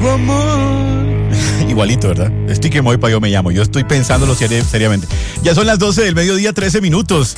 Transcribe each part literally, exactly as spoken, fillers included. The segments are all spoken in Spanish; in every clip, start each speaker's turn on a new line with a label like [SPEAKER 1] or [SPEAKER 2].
[SPEAKER 1] tu amor. Igualito, ¿verdad? Estoy que me voy para yo me llamo. Yo estoy pensándolo seri- seriamente. Ya son las doce del mediodía, trece minutos.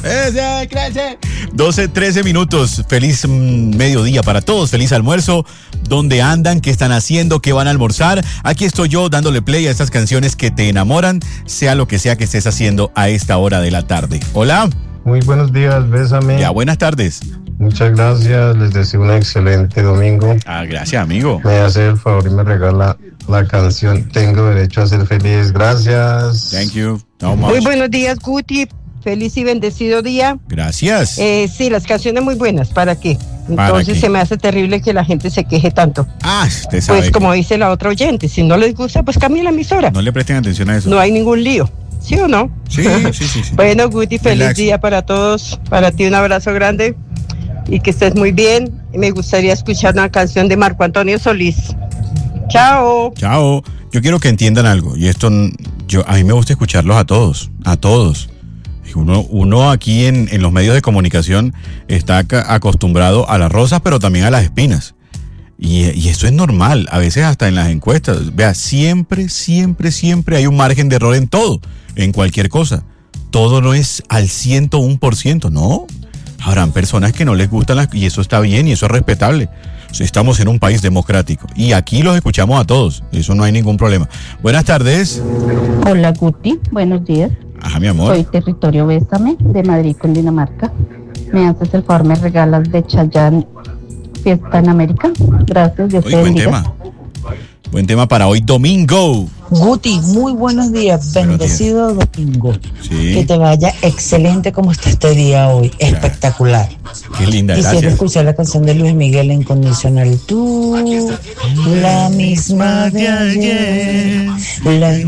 [SPEAKER 1] doce, trece minutos. Feliz mmm, mediodía para todos. Feliz almuerzo. ¿Dónde andan? ¿Qué están haciendo? ¿Qué van a almorzar? Aquí estoy yo dándole play a estas canciones que te enamoran, sea lo que sea que estés haciendo a esta hora de la tarde. Hola.
[SPEAKER 2] Muy buenos días, bésame.
[SPEAKER 1] Ya, buenas tardes.
[SPEAKER 2] Muchas gracias, les deseo un excelente domingo.
[SPEAKER 1] Ah, gracias, amigo.
[SPEAKER 2] Me hace el favor y me regala la canción Tengo Derecho a Ser Feliz. Gracias.
[SPEAKER 1] Thank you. No much.
[SPEAKER 3] Muy buenos días, Guti. Feliz y bendecido día.
[SPEAKER 1] Gracias.
[SPEAKER 3] Eh, sí, las canciones muy buenas. ¿Para qué?
[SPEAKER 1] ¿Para
[SPEAKER 3] Entonces
[SPEAKER 1] qué?
[SPEAKER 3] se me hace terrible que la gente se queje tanto.
[SPEAKER 1] Ah, usted sabe.
[SPEAKER 3] Pues como dice la otra oyente, si no les gusta, pues cambien la emisora.
[SPEAKER 1] No le presten atención a eso.
[SPEAKER 3] No hay ningún lío. ¿Sí o no?
[SPEAKER 1] Sí, sí, sí, sí.
[SPEAKER 3] Bueno, Guti, feliz
[SPEAKER 1] Relax.
[SPEAKER 3] día para todos. Para ti un abrazo grande y que estés muy bien. Me gustaría escuchar una canción de Marco Antonio Solís. Chao.
[SPEAKER 1] Chao. Yo quiero que entiendan algo, y esto yo a mí me gusta escucharlos a todos, a todos. Uno, uno aquí en, en los medios de comunicación está ca- acostumbrado a las rosas, pero también a las espinas. Y, y eso es normal, a veces hasta en las encuestas. Vea, siempre, siempre, siempre hay un margen de error en todo, en cualquier cosa. Todo no es al ciento uno por ciento, no. Habrán personas que no les gustan las, y eso está bien y eso es respetable. O sea, estamos en un país democrático y aquí los escuchamos a todos, eso no hay ningún problema. Buenas tardes.
[SPEAKER 4] Hola Guti, buenos días.
[SPEAKER 1] Ajá, mi amor.
[SPEAKER 4] Soy Territorio Bésame de Madrid, Cundinamarca. Me haces el favor, me regalas de Chayanne Fiesta en América. Gracias, Dios
[SPEAKER 1] Uy,
[SPEAKER 4] te
[SPEAKER 1] buen
[SPEAKER 4] bendiga.
[SPEAKER 1] tema. Buen tema para hoy domingo.
[SPEAKER 5] Guti, muy buenos días,
[SPEAKER 1] Buenos
[SPEAKER 5] bendecido domingo.
[SPEAKER 1] Sí.
[SPEAKER 5] Que te vaya excelente como está este día hoy, espectacular.
[SPEAKER 1] Qué linda,
[SPEAKER 5] Quisiera
[SPEAKER 1] gracias.
[SPEAKER 5] escuchar la canción de Luis Miguel, Incondicional. Tú, la misma de ayer, la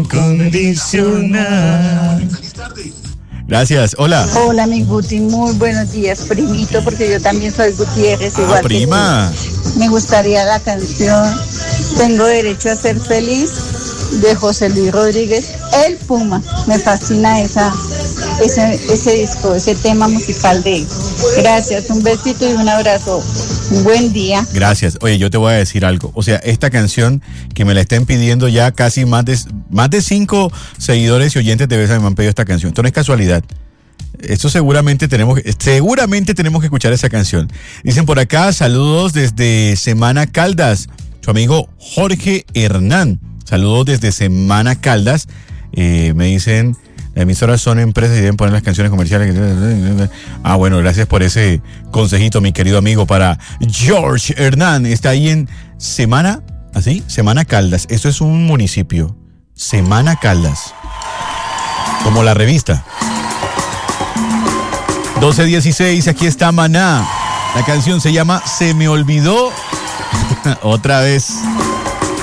[SPEAKER 5] incondicional.
[SPEAKER 1] Gracias. Hola.
[SPEAKER 6] Hola, mi Guti, muy buenos días, primito, porque yo también soy Gutiérrez,
[SPEAKER 1] Ah,
[SPEAKER 6] igual
[SPEAKER 1] prima.
[SPEAKER 6] que tú. Me gustaría la canción Tengo Derecho a Ser Feliz de José Luis Rodríguez, El Puma. Me fascina esa, ese, ese disco, ese tema musical de él. Gracias, un besito y un abrazo. Un buen día.
[SPEAKER 1] Gracias. Oye, yo te voy a decir algo. O sea, esta canción que me la estén pidiendo ya casi más de más de cinco seguidores y oyentes de Bésame me han pedido esta canción. Esto no es casualidad. Esto seguramente tenemos, seguramente tenemos que escuchar esa canción. Dicen por acá, saludos desde Semana Caldas. Su amigo Jorge Hernán. Saludos desde Semana Caldas. Eh, me dicen, las emisoras son empresas y deben poner las canciones comerciales. Ah, bueno, gracias por ese consejito, mi querido amigo, para George Hernán. Está ahí en Semana, ¿así? Semana Caldas. Esto es un municipio. Semana Caldas. Como la revista. doce dieciséis, aquí está Maná. La canción se llama Se me olvidó otra vez.